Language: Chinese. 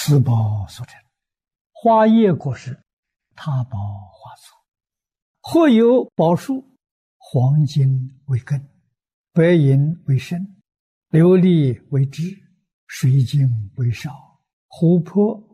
四宝所成。花叶果实，他宝化作。或有宝树，黄金为根，白银为身，琉璃为枝，水晶为梢，琥珀